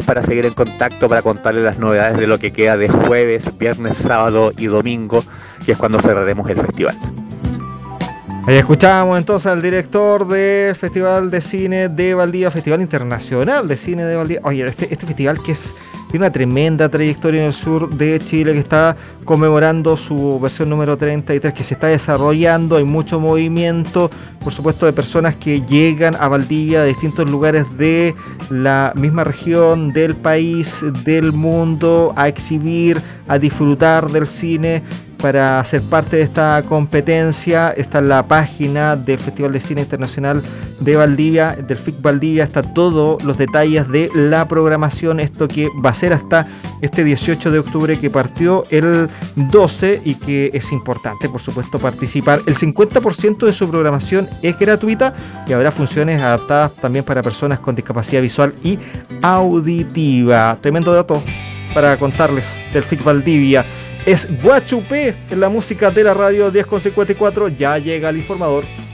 para seguir en contacto, para contarles las novedades de lo que queda de jueves, viernes, sábado y domingo, que es cuando cerraremos el festival. Ahí escuchábamos entonces al director del Festival de Cine de Valdivia, Festival Internacional de Cine de Valdivia. Oye, este festival que tiene una tremenda trayectoria en el sur de Chile, que está conmemorando su versión número 33, que se está desarrollando. Hay mucho movimiento, por supuesto, de personas que llegan a Valdivia de distintos lugares de la misma región, del país, del mundo, a exhibir, a disfrutar del cine, para ser parte de esta competencia. Está en la página del Festival de Cine Internacional de Valdivia, del FIC Valdivia, está todos los detalles de la programación, esto que va a ser hasta este 18 de octubre, que partió el 12 y que es importante, por supuesto, participar. El 50% de su programación es gratuita y habrá funciones adaptadas también para personas con discapacidad visual y auditiva. Tremendo dato para contarles del FIC Valdivia. Es Guachupé en la música de la radio 10:54. Ya llega el informador.